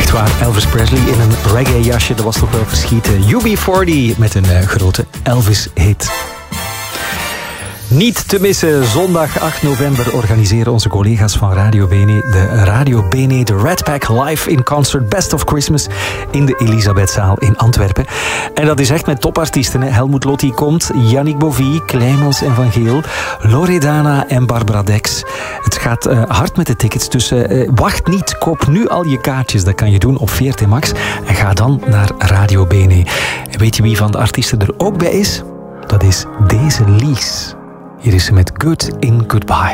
Echt waar, Elvis Presley in een reggae-jasje, dat was toch wel verschieten. UB40 met een grote Elvis-hit. Niet te missen, zondag 8 november organiseren onze collega's van Radio Bene de Red Pack Live in Concert Best of Christmas in de Elisabethzaal in Antwerpen. En dat is echt met topartiesten. Helmut Lotti komt, Yannick Bovie, Kleimels en Van Geel, Loredana en Barbara Dex. Het gaat hard met de tickets, dus wacht niet, koop nu al je kaartjes. Dat kan je doen op VRT Max en ga dan naar Radio Bene. En weet je wie van de artiesten er ook bij is? Dat is deze Lies. Hier is ze met Good in Goodbye.